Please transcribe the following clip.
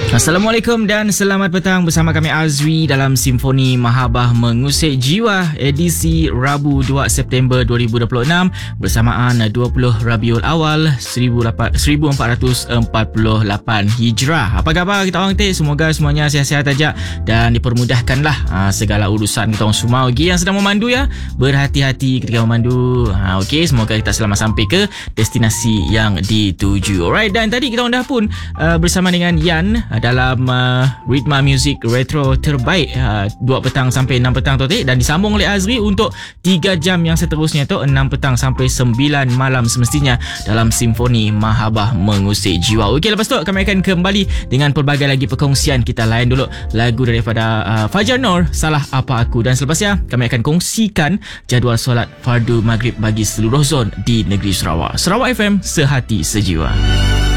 Assalamualaikum dan selamat petang bersama kami Azri dalam Simfoni Mahabah Mengusik Jiwa edisi Rabu 2 September 2026 bersamaan 20 Rabiul Awal 1448 Hijrah. Apa khabar kita orang teh? Semoga semuanya sihat-sihat aja dan dipermudahkanlah segala urusan kita orang semua. Bagi yang sedang memandu ya, berhati-hati ketika memandu. Okey, semoga kita selamat sampai ke destinasi yang dituju. Alright, dan tadi kita orang dah pun bersama dengan Yan dalam Ritma Music Retro terbaik 2 petang sampai 6 petang tu, dan disambung oleh Azri untuk 3 jam yang seterusnya tu 6 petang sampai 9 malam semestinya dalam Simfoni Mahabah Mengusik Jiwa. Okey, lepas tu kami akan kembali dengan pelbagai lagi perkongsian. Kita layan dulu lagu daripada Fajar Nur, Salah Apa Aku, dan selepasnya kami akan kongsikan jadual solat fardu maghrib bagi seluruh zon di negeri Sarawak. Sarawak FM, sehati sejiwa.